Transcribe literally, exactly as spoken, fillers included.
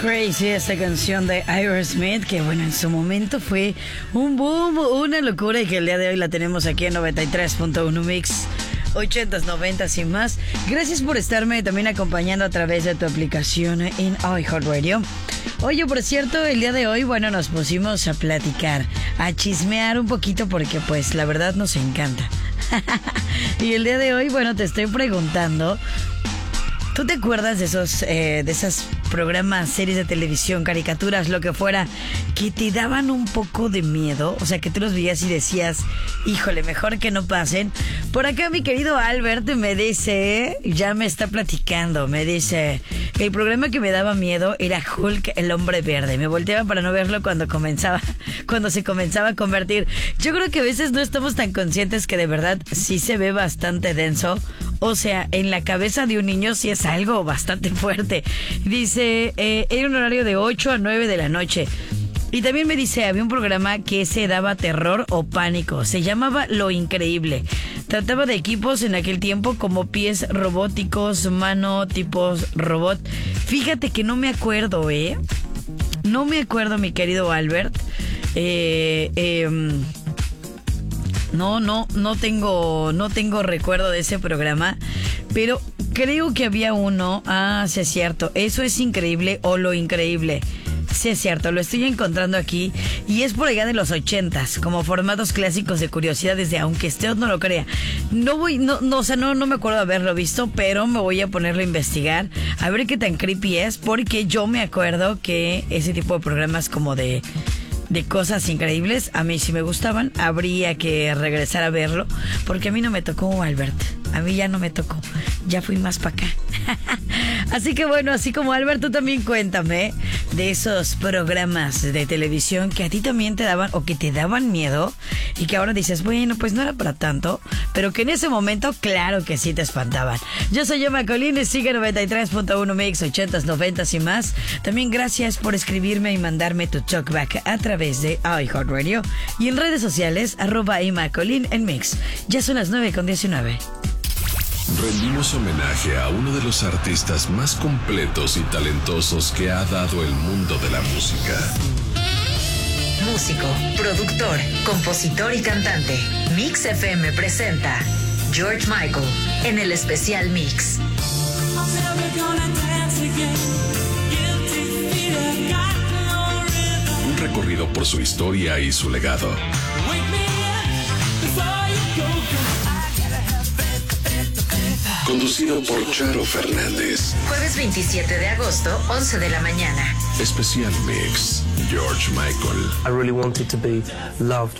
Crazy, esta canción de Aerosmith, que bueno, en su momento fue un boom, una locura, y que el día de hoy la tenemos aquí en noventa y tres punto uno Mix, ochentas, noventas y más. Gracias por estarme también acompañando a través de tu aplicación en iHeartRadio. Oye, por cierto, el día de hoy, bueno, nos pusimos a platicar, a chismear un poquito, porque pues la verdad nos encanta. Y el día de hoy, bueno, te estoy preguntando, ¿tú te acuerdas de esos, eh, de esas programas, series de televisión, caricaturas, lo que fuera, que te daban un poco de miedo? O sea, que tú los veías y decías, híjole, mejor que no pasen. Por acá mi querido Albert me dice, ya me está platicando, me dice, el programa que me daba miedo era Hulk, el hombre verde. Me volteaba para no verlo cuando comenzaba, cuando se comenzaba a convertir. Yo creo que a veces no estamos tan conscientes que de verdad sí se ve bastante denso. O sea, en la cabeza de un niño sí es algo bastante fuerte. Dice, eh, era un horario de ocho a nueve de la noche. Y también me dice, había un programa que se daba terror o pánico. Se llamaba Lo Increíble. Trataba de equipos en aquel tiempo como pies robóticos, mano, tipos robot. Fíjate que no me acuerdo, ¿eh? No me acuerdo, mi querido Albert. Eh... eh No, no, no tengo, no tengo recuerdo de ese programa, pero creo que había uno. Ah, sí es cierto, Eso es Increíble o Lo Increíble. Sí es cierto, lo estoy encontrando aquí y es por allá de los ochentas, como formatos clásicos de curiosidades de aunque usted no lo crea. No voy, no, no, o sea, no, no me acuerdo de haberlo visto, pero me voy a ponerlo a investigar, a ver qué tan creepy es, porque yo me acuerdo que ese tipo de programas como de... de cosas increíbles, a mí sí me gustaban. Habría que regresar a verlo, porque a mí no me tocó, Albert. A mí ya no me tocó. Ya fui más para acá. Así que bueno, así como Albert, tú también cuéntame de esos programas de televisión que a ti también te daban o que te daban miedo y que ahora dices, bueno, pues no era para tanto, pero que en ese momento, claro que sí te espantaban. Yo soy Emma Colín y sigue noventa y tres punto uno Mix, ochentas, noventas y más. También gracias por escribirme y mandarme tu talkback a través de iHeartRadio y en redes sociales, arroba Emma Colín en Mix. Ya son las nueve con diecinueve. Rendimos homenaje a uno de los artistas más completos y talentosos que ha dado el mundo de la música. Músico, productor, compositor y cantante. Mix F M presenta George Michael en el especial Mix. Un recorrido por su historia y su legado. Conducido por Charo Fernández. Jueves veintisiete de agosto, once de la mañana. Especial Mix, George Michael. I really wanted to be loved